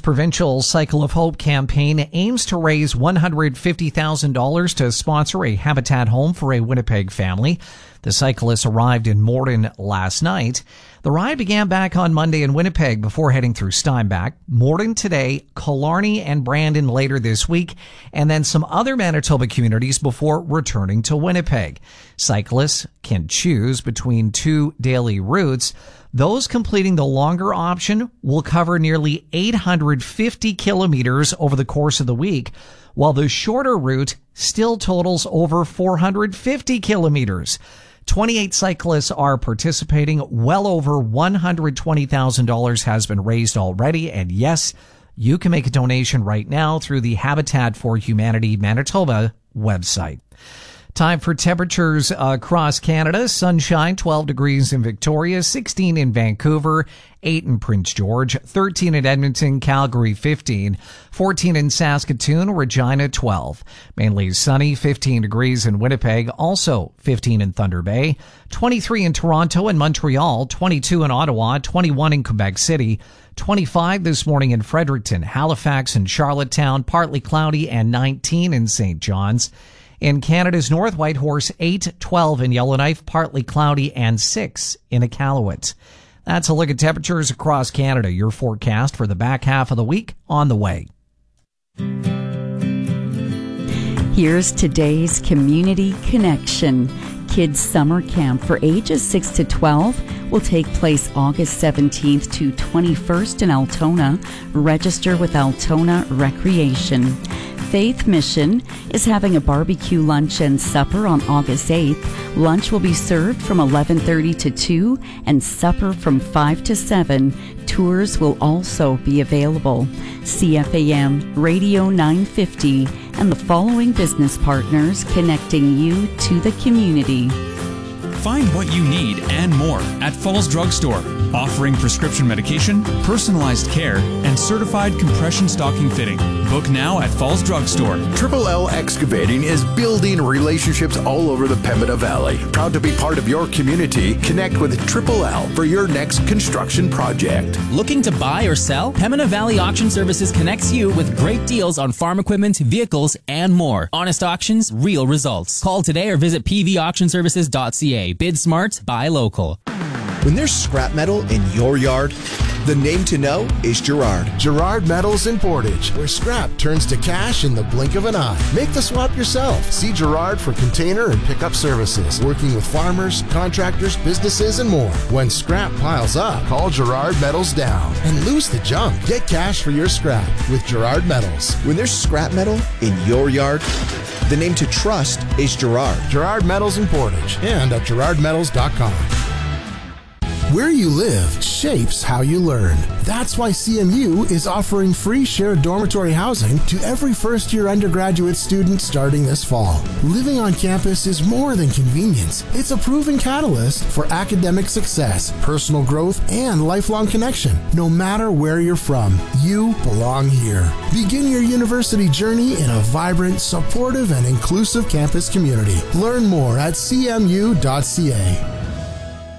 provincial Cycle of Hope campaign aims to raise $150,000 to sponsor a Habitat home for a Winnipeg family. The cyclists arrived in Morden last night. The ride began back on Monday in Winnipeg before heading through Steinbach, Morden today, Killarney and Brandon later this week, and then some other Manitoba communities before returning to Winnipeg. Cyclists can choose between two daily routes. Those completing the longer option will cover nearly 850 kilometers over the course of the week, while the shorter route still totals over 450 kilometers. 28 cyclists are participating. Well over $120,000 has been raised already. And yes, you can make a donation right now through the Habitat for Humanity Manitoba website. Time for temperatures across Canada. Sunshine, 12 degrees in Victoria, 16 in Vancouver, 8 in Prince George, 13 in Edmonton, Calgary, 15, 14 in Saskatoon, Regina, 12. Mainly sunny, 15 degrees in Winnipeg, also 15 in Thunder Bay, 23 in Toronto and Montreal, 22 in Ottawa, 21 in Quebec City, 25 this morning in Fredericton, Halifax and Charlottetown, partly cloudy, and 19 in St. John's. In Canada's North, Whitehorse, 8, 12 in Yellowknife, partly cloudy, and 6 in Iqaluit. That's a look at temperatures across Canada. Your forecast for the back half of the week on the way. Here's today's Community Connection. Kids Summer Camp for ages 6 to 12 will take place August 17th to 21st in Altona. Register with Altona Recreation. Faith Mission is having a barbecue lunch and supper on August 8th. Lunch will be served from 11:30 to 2 and supper from 5 to 7. Tours will also be available. CFAM Radio 950 and the following business partners connecting you to the community. Find what you need and more at Falls Drug Store, offering prescription medication, personalized care, and certified compression stocking fitting. Book now at Falls Drug Store. Triple L Excavating is building relationships all over the Pembina Valley. Proud to be part of your community. Connect with Triple L for your next construction project. Looking to buy or sell? Pembina Valley Auction Services connects you with great deals on farm equipment, vehicles, and more. Honest auctions, real results. Call today or visit pvauctionservices.ca. Bid smart, buy local. When there's scrap metal in your yard, the name to know is Gerard. Gerard Metals in Portage, where scrap turns to cash in the blink of an eye. Make the swap yourself. See Gerard for container and pickup services, working with farmers, contractors, businesses, and more. When scrap piles up, call Gerard Metals down and lose the junk. Get cash for your scrap with Gerard Metals. When there's scrap metal in your yard, the name to trust is Gerard. Gerard Metals in Portage and at gerardmetals.com. Where you live shapes how you learn. That's why CMU is offering free shared dormitory housing to every first-year undergraduate student starting this fall. Living on campus is more than convenience. It's a proven catalyst for academic success, personal growth, and lifelong connection. No matter where you're from, you belong here. Begin your university journey in a vibrant, supportive, and inclusive campus community. Learn more at cmu.ca.